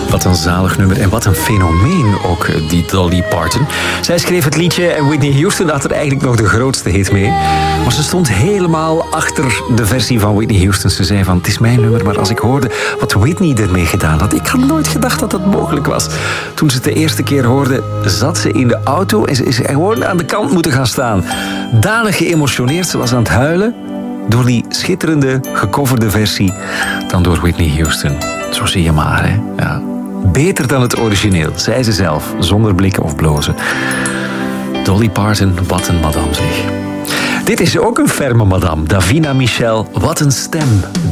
Wat een zalig nummer en wat een fenomeen ook, die Dolly Parton. Zij schreef het liedje en Whitney Houston had er eigenlijk nog de grootste hit mee. Maar ze stond helemaal achter de versie van Whitney Houston. Ze zei van, het is mijn nummer, maar als ik hoorde wat Whitney ermee gedaan had, ik had nooit gedacht dat dat mogelijk was. Toen ze het de eerste keer hoorde, zat ze in de auto en ze is gewoon aan de kant moeten gaan staan. Danig geëmotioneerd, ze was aan het huilen door die schitterende, gecoverde versie dan door Whitney Houston. Zo zie je maar, hè. Ja. Beter dan het origineel, zei ze zelf, zonder blikken of blozen. Dolly Parton, wat een madame zeg. Dit is ook een ferme madame, Davina Michel, wat een stem.